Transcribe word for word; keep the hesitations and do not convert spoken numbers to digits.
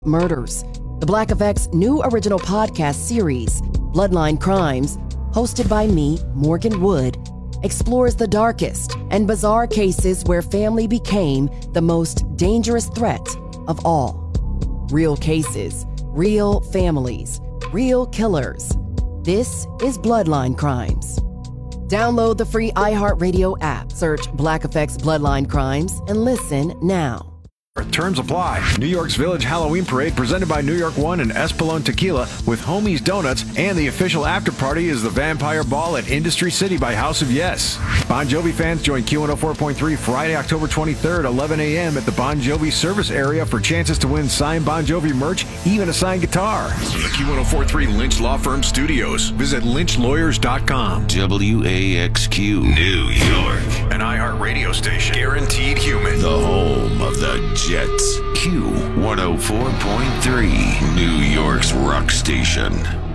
murders. The Black Effect's new original podcast series, Bloodline Crimes, hosted by me, Morgan Wood, explores the darkest and bizarre cases where family became the most dangerous threat of all. Real cases, real families, real killers. This is Bloodline Crimes. Download the free iHeartRadio app, search Black Effect's Bloodline Crimes, and listen now. Terms apply. New York's Village Halloween Parade presented by New York One and Espolón Tequila with Homie's Donuts, and the official after party is the Vampire Ball at Industry City by House of Yes. Bon Jovi fans join Q one oh four point three Friday, October twenty-third, eleven a.m. at the Bon Jovi service area for chances to win signed Bon Jovi merch, even a signed guitar. The Q one oh four point three Lynch Law Firm Studios. Visit lynch lawyers dot com. W A X Q, New York. An iHeartRadio station. Guaranteed human. The home of the Jets. Q one oh four point three, New York's rock station.